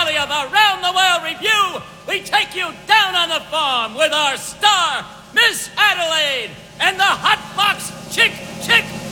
finale of Around the World Review, we take you down on the farm with our star, Miss Adelaide, and the Hot Box Chick